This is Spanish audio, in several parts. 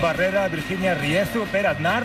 Barrera, Virginia Riezu, Per Aznar.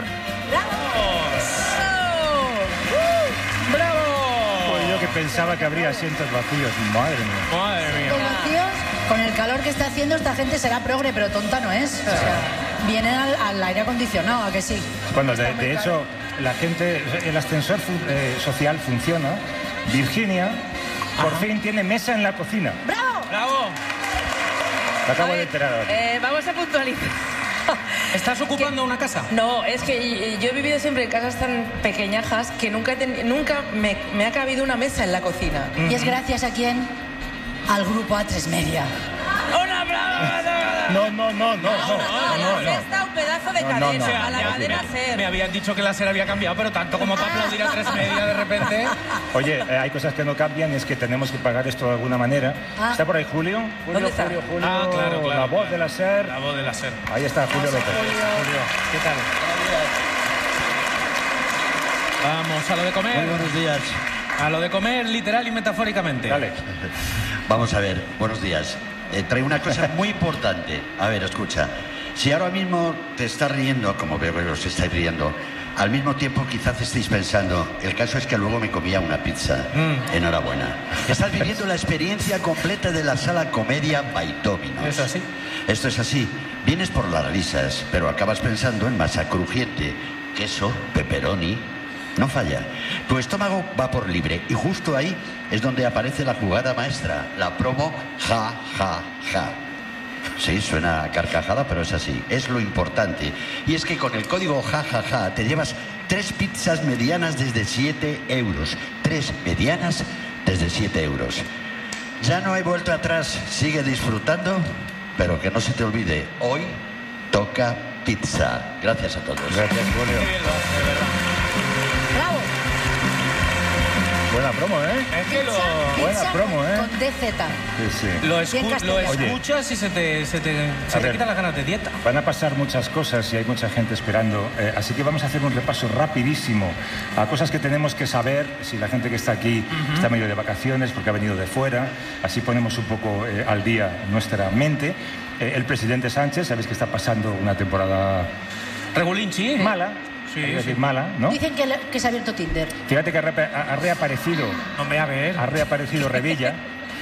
¡Bravo! Pues yo que pensaba que habría asientos vacíos. Madre mía. Madre mía. Los vacíos, con el calor que está haciendo, esta gente será progre, pero tonta no es. O sea, vienen al aire acondicionado, ¿a que sí? Bueno, de hecho, la gente, el ascensor social funciona. Virginia, por fin tiene mesa en la cocina. ¡Bravo! ¡Bravo! Me acabo de enterar ahora. Vamos a puntualizar. ¿Estás ocupando una casa? No, es que yo he vivido siempre en casas tan pequeñajas que nunca me ha cabido una mesa en la cocina. ¿Y es gracias a quién? Al grupo A3 Media. ¡Un aplauso! No. Está un pedazo de cadena, a la cadena SER. Me habían dicho que la SER había cambiado, pero tanto como para aplaudir a 3 Media de repente. Oye, hay cosas que no cambian y es que tenemos que pagar esto de alguna manera. ¿Está por ahí Julio? ¿Dónde está? Julio. Ah, claro. La voz de la SER. La voz de la SER. Ahí está Julio López. Julio, ¿qué tal? Vamos a lo de comer. Muy buenos días. A lo de comer, literal y metafóricamente. Dale. Vamos a ver, buenos días. Traigo una cosa muy importante. A ver, escucha. Si ahora mismo te estás riendo, como veo que os estáis riendo, al mismo tiempo quizás estéis pensando, el caso es que luego me comía una pizza. Enhorabuena. Estás viviendo la experiencia completa de la sala Comedia by Dominos. ¿Es así? Esto es así. Vienes por las risas, pero acabas pensando en masa crujiente, queso, pepperoni. No falla. Tu estómago va por libre y justo ahí es donde aparece la jugada maestra, la promo ja, ja, ja. Sí, suena a carcajada, pero es así. Es lo importante. Y es que con el código ja, ja, ja te llevas 3 pizzas medianas desde 7 euros. 3 medianas desde 7 euros. Ya no hay vuelta atrás. Sigue disfrutando, pero que no se te olvide, hoy toca pizza. Gracias a todos. Gracias, Julio. ¡Bravo! Buena promo, ¿eh? Es que Buena promo, ¿eh? Con DZ. Sí. lo Bien castellano. escuchas y se te quitan las ganas de dieta. Van a pasar muchas cosas y hay mucha gente esperando. Así que vamos a hacer un repaso rapidísimo a cosas que tenemos que saber si la gente que está aquí está medio de vacaciones porque ha venido de fuera. Así ponemos un poco al día nuestra mente. El presidente Sánchez, sabéis que está pasando una temporada Regulinchi. mala. Sí, Hay que decir sí. mala, ¿no? Dicen que se ha abierto Tinder. Fíjate que ha reaparecido. Hombre, a ver. Ha reaparecido Revilla.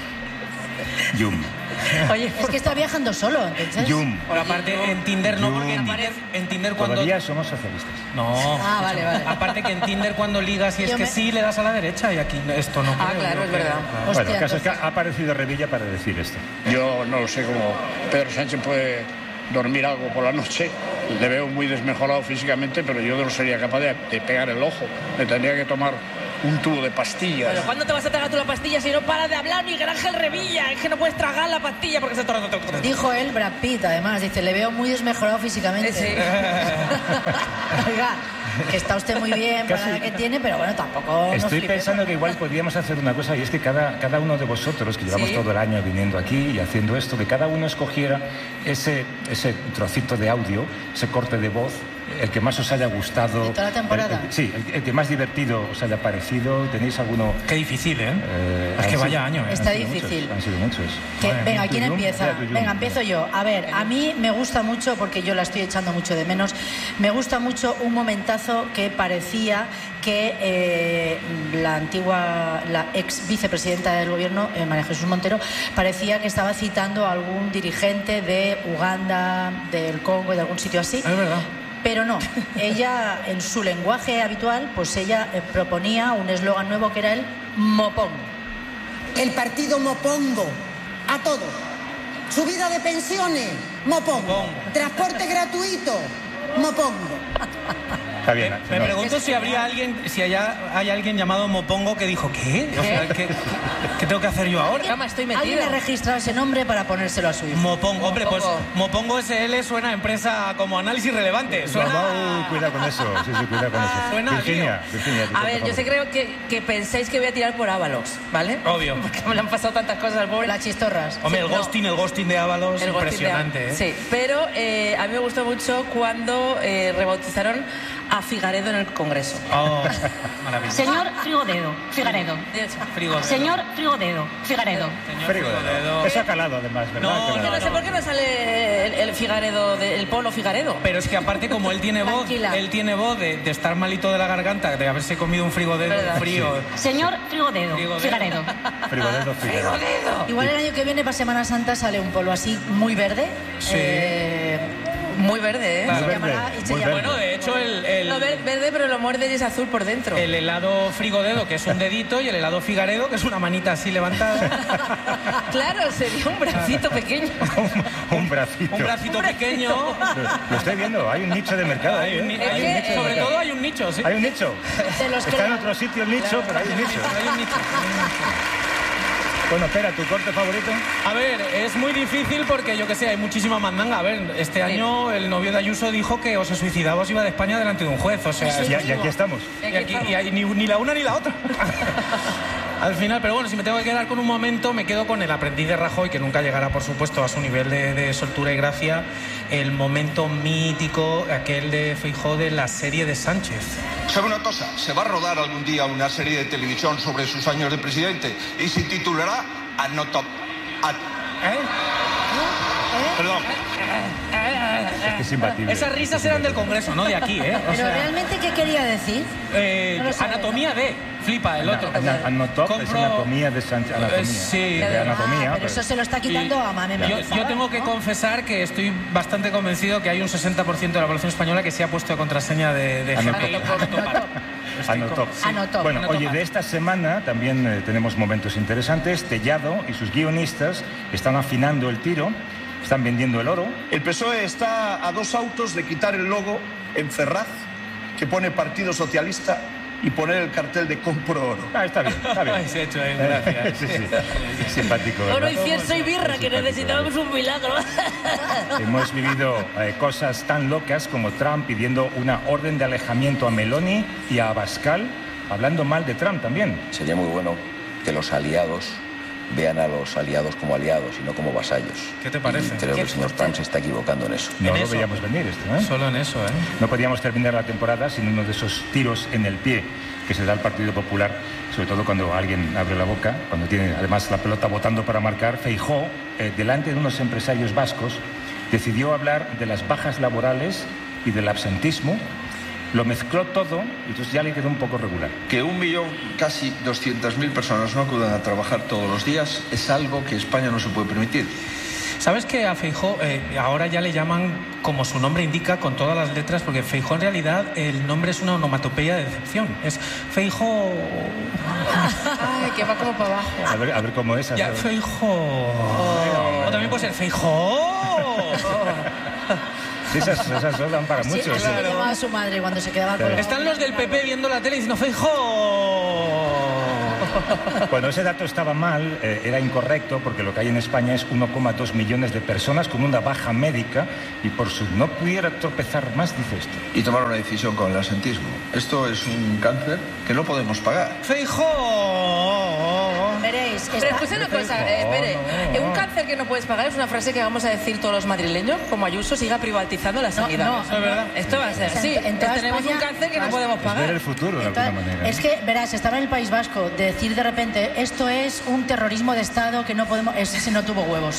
Yum. Oye, Es que está viajando solo, entonces. Yum. Pero aparte en Tinder no, porque en Tinder cuando... Todavía somos socialistas. No. Ah, vale. Aparte que en Tinder cuando ligas y es Yo que me- sí, le das a la derecha y aquí esto no. Ah, claro, es verdad. Hostia, Bueno, el caso es que entonces- ha aparecido Revilla para decir esto. Yo no lo sé cómo Pedro Sánchez puede dormir algo por la noche. Le veo muy desmejorado físicamente, pero yo no sería capaz de pegar el ojo. Me tendría que tomar un tubo de pastillas. pero ¿cuándo te vas a tragar tú la pastilla si no para de hablar Miguel Ángel Revilla? Es que no puedes tragar la pastilla porque se torna... Dijo él, Brad Pitt, además, dice, le veo muy desmejorado físicamente. Sí. Oiga, que está usted muy bien para la edad que tiene, pero bueno, tampoco nos Estoy flipemos. pensando que igual podríamos hacer una cosa, y es que cada uno de vosotros, que llevamos Sí. todo el año viniendo aquí y haciendo esto, que cada uno escogiera ese trocito de audio, ese corte de voz, el que más os haya gustado. ¿De toda la temporada? El que más divertido os haya parecido. ¿Tenéis alguno? Qué difícil, ¿eh? Es han que sido- vaya año, ¿eh? Está han sido difícil. muchos, han sido muchos. Que- Madre venga, mía. ¿quién Tuyum, empieza? ya, tuyum. Venga, empiezo yo. A ver, a mí me gusta mucho, porque yo la estoy echando mucho de menos, me gusta mucho un momentazo que parecía que la ex vicepresidenta del gobierno, María Jesús Montero, parecía que estaba citando a algún dirigente de Uganda, del Congo, de algún sitio así. Es verdad. Pero no, ella en su lenguaje habitual, pues ella proponía un eslogan nuevo que era el Mopón. El partido Mopongo. A todo. Subida de pensiones. Mopongo. Transporte gratuito. Mopongo. Está bien. Me no. pregunto si habría alguien, si hay alguien llamado Mopongo que dijo, ¿qué? O sea, ¿qué tengo que hacer yo ahora? Cama, estoy Alguien metido. ha registrado ese nombre para ponérselo a su hijo. Mopongo, hombre, pues Mopongo. Mopongo SL suena a empresa como análisis relevante. Suena... Cuidado con eso. Sí, cuidado con eso. Suena Virginia, A ver, yo sé creo que pensáis que voy a tirar por Ábalos, ¿vale? Obvio. Porque me le han pasado tantas cosas al pobre. Las chistorras. Hombre, Sí, el ghosting de Ábalos, El ghosting impresionante, de- ¿eh? Sí, pero a mí me gustó mucho cuando rebautizaron a Figaredo en el Congreso. Oh, maravilloso. Señor Frigodedo, Figaredo. Frigodedo. Señor Frigodedo, Figaredo. Señor Frigodedo. Eso ha calado, además, ¿verdad? No, Es que no sé por qué no sale el Figaredo, el polo Figaredo. Pero es que aparte, como él tiene voz de estar malito de la garganta, de haberse comido un frigodedo frío. Señor Frigodedo, Figaredo. Frigodedo. Igual el año que viene para Semana Santa sale un polo así muy verde. Sí. Muy verde, ¿eh? Claro. Se llamará- Verde, y se muy llama- Bueno, de hecho, No, verde, pero lo muerde y es azul por dentro. el helado frigodedo, que es un dedito, y el helado figaredo, que es una manita así levantada. Claro, sería un bracito pequeño. Un bracito. Un bracito pequeño. Lo estoy viendo, hay un nicho de mercado ahí. Hay un ¿eh? ni- Es hay que- un nicho, sobre todo hay un nicho, sí. Hay un nicho. Se los Está en crean. otro sitio el nicho, pero hay un nicho. Hay un nicho. Bueno, espera, ¿tu corte favorito? A ver, es muy difícil porque yo que sé, hay muchísima mandanga. A ver, este año el novio de Ayuso dijo que o se suicidaba o se iba de España delante de un juez. O sea, Y aquí estamos. y hay ni la una ni la otra. Al final, pero bueno, si me tengo que quedar con un momento, me quedo con el aprendiz de Rajoy, que nunca llegará, por supuesto, a su nivel de soltura y gracia. El momento mítico, aquel de Feijóo de la serie de Sánchez. ¿Sabe una cosa? Se va a rodar algún día una serie de televisión sobre sus años de presidente y se titulará Perdón. Es que es imbatible. Esas risas eran del Congreso, no de aquí, ¿eh? O Pero sea, realmente, ¿qué quería decir? No lo sabe, anatomía de... Flipa, el otro. Anotop es anatomía de Sánchez. Anatomía. Sí. De anatomía. Pero eso se lo está quitando a Mame Mendoza. Yo tengo que confesar que estoy bastante convencido que hay un 60% de la población española que se ha puesto de contraseña de GPI. Anotop. Anotop. Bueno, oye, de esta semana también tenemos momentos interesantes. Tellado y sus guionistas están afinando el tiro, están vendiendo el oro. El PSOE está a 2 autos de quitar el logo en Ferraz, que pone Partido Socialista, y poner el cartel de compro oro. Ah, está bien, está bien. Ay, se ha hecho él, gracias. Sí, sí. Simpático, ¿verdad? Oro, incienso y birra, que necesitábamos un milagro. Hemos vivido cosas tan locas como Trump pidiendo una orden de alejamiento a Meloni y a Abascal, hablando mal de Trump también. Sería muy bueno que los aliados vean a los aliados como aliados y no como vasallos. ¿Qué te parece? Y creo que el señor Trump se está equivocando en eso. No En lo eso. veíamos venir esto, ¿eh? Solo en eso, ¿eh? No podíamos terminar la temporada sin uno de esos tiros en el pie que se da al Partido Popular, sobre todo cuando alguien abre la boca, cuando tiene además la pelota botando para marcar. Feijóo, delante de unos empresarios vascos, decidió hablar de las bajas laborales y del absentismo. Lo mezcló todo y entonces ya le quedó un poco regular. Que 1.000.000, casi 200.000 personas no acudan a trabajar todos los días es algo que España no se puede permitir. ¿Sabes que a Feijóo ahora ya le llaman como su nombre indica, con todas las letras? Porque Feijóo en realidad el nombre es una onomatopeya de decepción. Es Feijóo... Ay, que va como para abajo. A ver cómo es. Ya, Feijóo... O también puede ser Feijóo... Sí, esas dos dan para Sí, mucho. así le llamaba a su madre cuando se quedaba con Están los del PP viendo la tele diciendo Feijóo... Cuando ese dato estaba mal, era incorrecto, porque lo que hay en España es 1,2 millones de personas con una baja médica y por si no pudiera tropezar más, dice esto. Y tomar una decisión con el absentismo. Esto es un cáncer que no podemos pagar. Feijóo... Veréis, Pero escucha una cosa, espere. Un cáncer que no puedes pagar es una frase que vamos a decir todos los madrileños, como Ayuso siga privatizando la sanidad. no, es verdad. Esto va a ser así. En toda Tenemos España- un cáncer que no podemos Es ver pagar. el futuro de alguna manera. Es que, verás, estaba en el País Vasco, decir de repente, esto es un terrorismo de Estado que no podemos... Ese no tuvo huevos.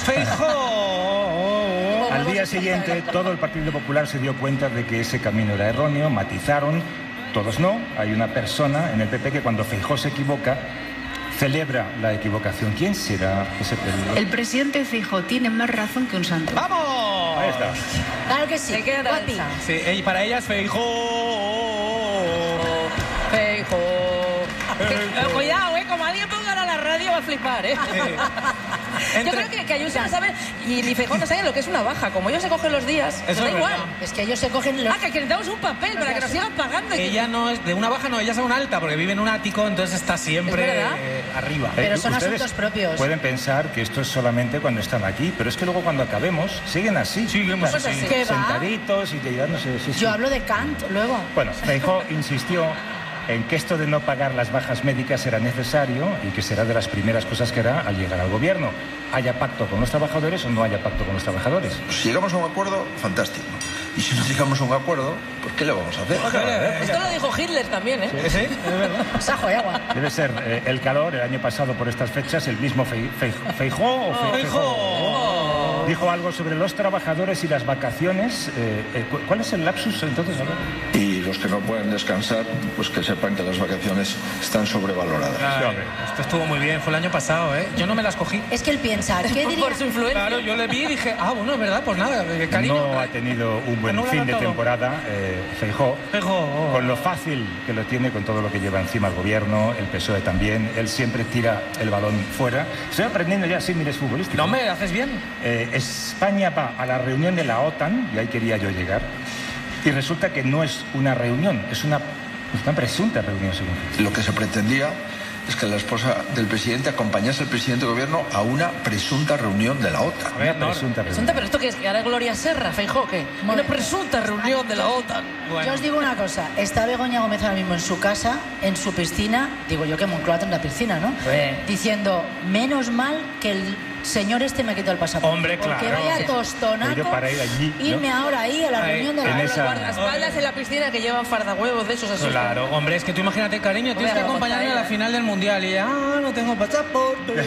Feijóo... Al día siguiente, todo el Partido Popular se dio cuenta de que ese camino era erróneo, matizaron, todos no. Hay una persona en el PP que cuando Feijóo se equivoca, celebra la equivocación. ¿Quién será ese presidente? El presidente Feijóo tiene más razón que un santo. ¡Vamos! Ahí está. Claro que sí. Se queda Guapi. danza. Sí, y para ella es Feijóo... Feijóo. Cuidado, como alguien ponga ahora la radio va a flipar, ¿eh? Yo creo que Ayuso no sabe, y ni Feijóo no sabe lo que es una baja. Como ellos se cogen los días, Eso da es igual. verdad. Es que ellos se cogen los... Ah, que necesitamos un papel para que nos sigan pagando. Ella no es de una baja, no, ella es una alta, porque vive en un ático, entonces está siempre ¿Es verdad? arriba. Pero son Ustedes asuntos propios. Pueden pensar que esto es solamente cuando están aquí, pero es que luego cuando acabemos siguen así. Seguimos Pues así. ¿Qué va? Sentaditos y llevándose... sí, sí. Yo hablo de Kant luego. Bueno, Feijóo insistió en que esto de no pagar las bajas médicas era necesario y que será de las primeras cosas que hará al llegar al gobierno. Haya pacto con los trabajadores o no haya pacto con los trabajadores. Si llegamos a un acuerdo, fantástico. Y si no llegamos a un acuerdo, pues ¿qué le vamos a hacer? Esto lo dijo Hitler también, ¿eh? Sí, es verdad. Sajo de agua. Debe ser el calor. El año pasado, por estas fechas, el mismo Feijóo dijo algo sobre los trabajadores y las vacaciones. ¿Cuál es el lapsus entonces? Y los que no pueden descansar, pues que sepan que las vacaciones están sobrevaloradas. Claro, esto estuvo muy bien, fue el año pasado, ¿eh? Yo no me las cogí. Es que él piensa, ¿qué diría? Por su influencia. Claro, yo le vi y dije, bueno, es verdad, pues nada, cariño. No ha tenido un buen fin de temporada, Feijóo, con lo fácil que lo tiene, con todo lo que lleva encima el gobierno, el PSOE también. Él siempre tira el balón fuera. Estoy aprendiendo ya símiles futbolísticos. No me haces bien. España va a la reunión de la OTAN, y ahí quería yo llegar, y resulta que no es una reunión, es una presunta reunión, según. Lo que se pretendía es que la esposa del presidente acompañase al presidente de gobierno a una presunta reunión de la OTAN. Presunta, pero ¿esto qué es? ¿Que ahora Gloria Serra, Feijóo, qué? Una presunta reunión de la OTAN. Bueno. Yo os digo una cosa, está Begoña Gómez ahora mismo en su casa, en su piscina, digo yo que Moncloa tendrá piscina, ¿no? Diciendo, menos mal que el señor este me ha quitado el pasaporte. Hombre, claro. Porque vaya tostonaco para ir allí, ¿no? Irme ahora ahí a la reunión de la Los guardaespaldas en la piscina que llevan fardahuevos de esos así. Claro, hombre, es que tú imagínate, cariño, tienes que acompañarme a la final del Mundial y ella, no tengo pasaporte.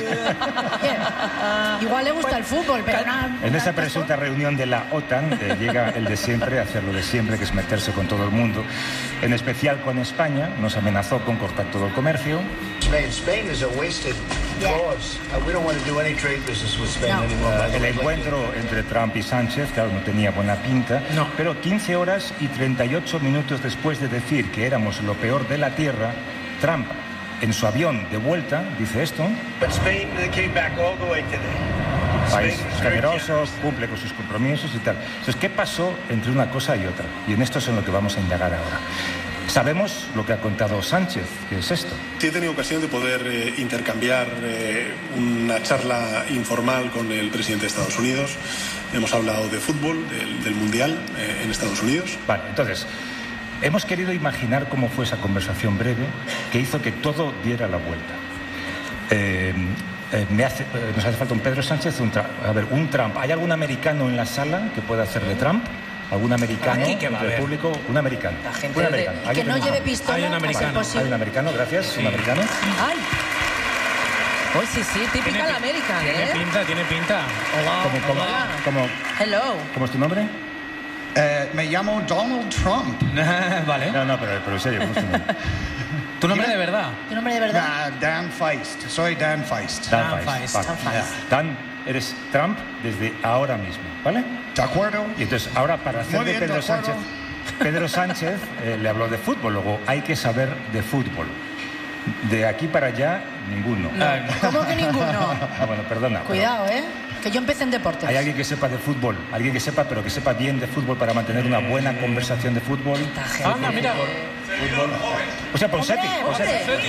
Igual le gusta el fútbol, pero en esa presunta reunión de la OTAN llega el de siempre, a hacer lo de siempre, que es meterse con todo el mundo, en especial con España. Nos amenazó con cortar todo el comercio. Spain is a wasted cause. We don't want to do any trade business with Spain anymore. El encuentro entre Trump y Sánchez, claro, no tenía buena pinta, pero 15 horas y 38 minutos después de decir que éramos lo peor de la Tierra, Trump, en su avión de vuelta, dice esto. But Spain came back all the way today. País generoso, cumple con sus compromisos y tal. Entonces, ¿qué pasó entre una cosa y otra? Y en esto es en lo que vamos a indagar ahora. Sabemos lo que ha contado Sánchez, que es esto. Sí, he tenido ocasión de poder intercambiar una charla informal con el presidente de Estados Unidos. Hemos hablado de fútbol, del Mundial en Estados Unidos. Vale, entonces, hemos querido imaginar cómo fue esa conversación breve que hizo que todo diera la vuelta. Nos hace falta un Pedro Sánchez, un Trump. ¿Hay algún americano en la sala que pueda hacer de Trump? ¿Algún americano del público? Un americano. Un americano. Que no lleve pistola. Hay un americano. Hay un americano, gracias. Sí. Un americano. ¡Ay! Pues sí, típica de América, Tiene pinta. Hola. Hello. ¿Cómo es tu nombre? Me llamo Donald Trump. Vale. No, pero en serio, ¿cómo es tu nombre? ¿Tu nombre de verdad? ¿Tu nombre de verdad? Dan Feist. Soy Dan Feist. Dan Feist. Dan, eres Trump desde ahora mismo, ¿vale? De acuerdo. Y entonces, ahora para hacer de Pedro Sánchez... Pedro Sánchez le habló de fútbol, luego hay que saber de fútbol. De aquí para allá, ninguno. No. ¿Cómo que ninguno? Bueno, perdona. Cuidado, que yo empecé en deportes. ¿Hay alguien que sepa de fútbol? Alguien que sepa, pero que sepa bien de fútbol para mantener una buena conversación de fútbol. Anda, mira. Fútbol. O sea, Ponseti. ¡Hombre!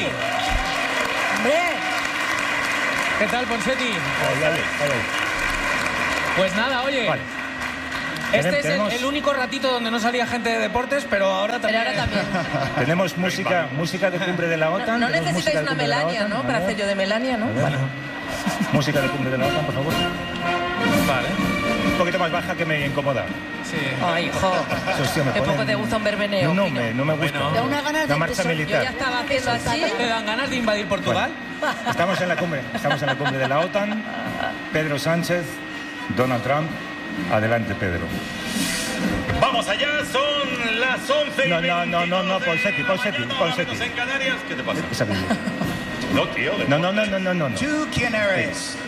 ¿Qué tal, Ponseti? Dale. Pues nada, oye. Vale. Este es el único ratito donde no salía gente de deportes, pero ahora también. Tenemos música de cumbre de la OTAN. No necesitáis una Melania, ¿no? Para hacer yo de Melania, ¿no? Vale. Música de cumbre de la OTAN, por favor. Vale. Un poquito más baja que me incomoda. Sí. Ay, hijo. Qué poco te gusta un verbeneo. No me gusta. Da una ganas de marcha militar. Yo ya estaba haciendo así. ¿Te dan ganas de invadir Portugal? Bueno, estamos en la cumbre de la OTAN. Pedro Sánchez, Donald Trump. Adelante, Pedro. Vamos allá, son las 11 y No, Ponseti. en Canarias, ¿qué te pasa? No, tío. No. ¿Tú quién eres?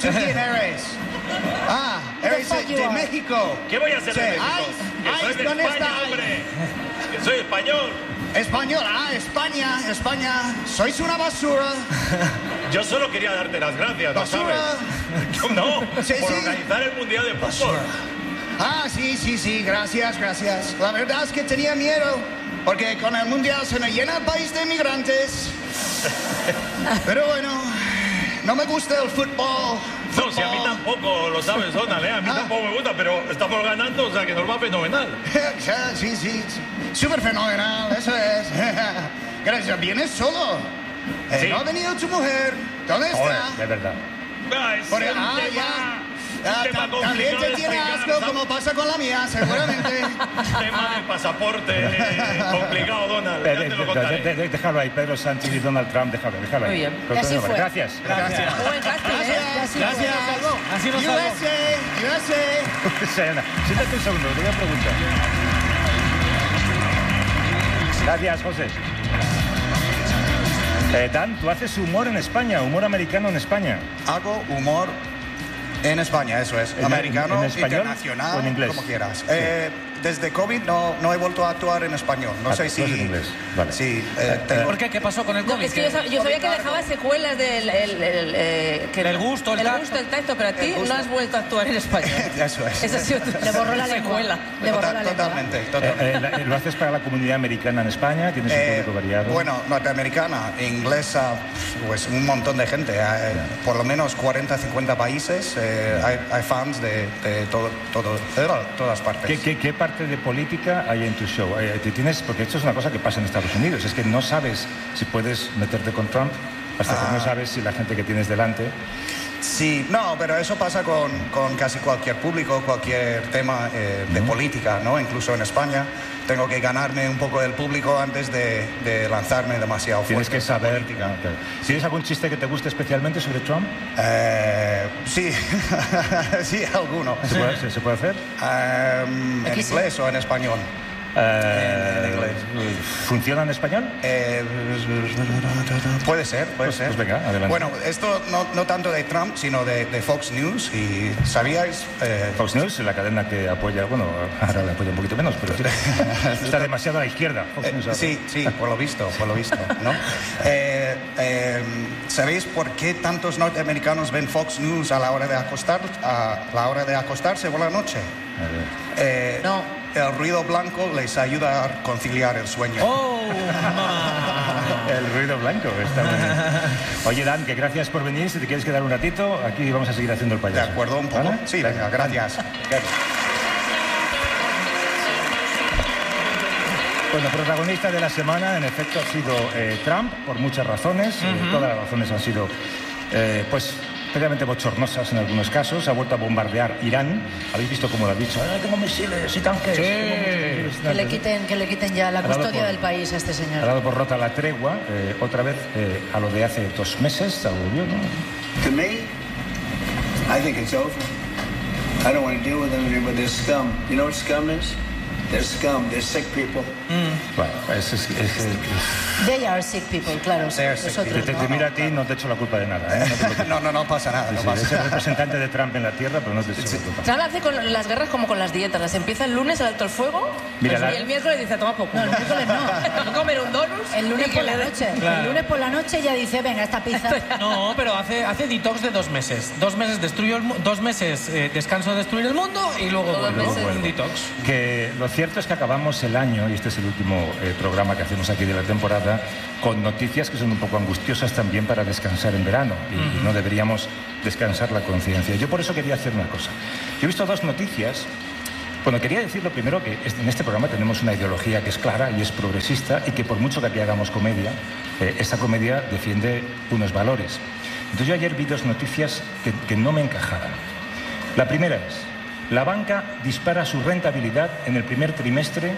Eres de México. ¿Qué voy a hacer de México? Que soy de España, hombre. Que soy español. Español, España. Sois una basura. Yo solo quería darte las gracias, ¿no sabes? No, por organizar el Mundial de Fútbol. Sí, gracias. La verdad es que tenía miedo, porque con el Mundial se me llena el país de inmigrantes. Pero bueno, no me gusta el fútbol. No, si a mí tampoco, lo sabes, Donald, A mí tampoco me gusta, pero estamos ganando, o sea que nos va fenomenal. Sí, súper fenomenal, eso es. Gracias, ¿vienes solo? No ha venido tu mujer. ¿Dónde está? De verdad. También te tiene asco, como pasa con la mía, seguramente. Tema del pasaporte complicado, Donald. Ya te lo contaré. Déjalo ahí, Pedro Sánchez y Donald Trump, déjalo ahí. Muy bien. Gracias. Buen casting, Gracias. Así nos USA. Siéntate un segundo, te voy a preguntar. Gracias, José. Dan, tú haces humor en España, humor americano en España. Hago humor en España, eso es. Americano, ¿En español internacional, o en inglés? como quieras. Sí. Desde COVID no he vuelto a actuar en español. No sé si... en inglés, vale. Sí, ¿Por qué? ¿Qué pasó con el No, COVID? es que yo sabía que dejaba secuelas del gusto, el tacto, pero a ti no has vuelto a actuar en español. Eso es. Esa ha sido tu Le borró la secuela. Le borró la lengua. Totalmente. ¿Lo haces para la comunidad americana en España? ¿Tienes un público variado? Bueno, norteamericana, inglesa, pues un montón de gente. Por lo menos 40, 50 países. Hay fans de todas partes. ¿Qué parte de política hay en tu show? Porque esto es una cosa que pasa en Estados Unidos. Es que no sabes si puedes meterte con Trump hasta que no sabes si la gente que tienes delante... Sí, no, pero eso pasa con casi cualquier público, cualquier tema de política, ¿no? Incluso en España tengo que ganarme un poco del público antes de lanzarme demasiado fuerte. Tienes que saber... ¿Tienes algún chiste que te guste especialmente sobre Trump? Sí, sí, alguno. ¿Se puede hacer? ¿En inglés o en español? En inglés. ¿Funciona en español? Puede ser. Pues venga, adelante. Bueno, esto no tanto de Trump, sino de Fox News. ¿Y sabíais? Fox News, la cadena que apoya, bueno, ahora le apoya un poquito menos, pero está demasiado a la izquierda. Fox News sí, por lo visto, ¿no? ¿Sabéis por qué tantos norteamericanos ven Fox News a la hora de acostarse por la noche? No. El ruido blanco les ayuda a conciliar el sueño. ¡Oh! El ruido blanco, está muy bien. Oye, Dan, que gracias por venir. Si te quieres quedar un ratito, aquí vamos a seguir haciendo el payaso. ¿De acuerdo? ¿Un poco? ¿Vale? Sí, venga, gracias. Bueno, protagonista de la semana, en efecto, ha sido Trump, por muchas razones. Todas las razones han sido, especialmente bochornosas en algunos casos. Ha vuelto a bombardear Irán. Habéis visto cómo lo ha dicho. Tengo misiles y tanques. Sí. Que le quiten ya la custodia del país a este señor. Ha dado por rota la tregua, otra vez a lo de hace 2 meses, se volvió, ¿no? To me, I think it's over. I don't want to deal with them anymore. They're scum. You know what scum is? They're scum. They're sick people. Bueno, They are sick people, claro. Te mira a ti, no te echo la culpa de nada, ¿eh? No pasa nada. Es el representante de Trump en la tierra, pero no te echo la culpa. Trump hace con las guerras como con las dietas. Las empieza el lunes, el alto el fuego, Mira, y el miércoles dice, toma poco. No, el miércoles no. Comer un donut. El lunes por la noche. Claro. El lunes por la noche ya dice, venga, esta pizza. No, pero hace detox de 2 meses. 2 meses destruyo 2 meses descanso de destruir el mundo y luego vuelvo un detox. Que lo cierto es que acabamos el año, y este es el último programa que hacemos aquí de la temporada, con noticias que son un poco angustiosas también para descansar en verano, y no deberíamos descansar la conciencia. Yo por eso quería hacer una cosa. Yo he visto 2 noticias. Bueno, quería decir lo primero, que en este programa tenemos una ideología que es clara y es progresista, y que por mucho que aquí hagamos comedia, esta comedia defiende unos valores. Entonces yo ayer vi 2 noticias que no me encajaban. La primera es: la banca dispara su rentabilidad en el primer trimestre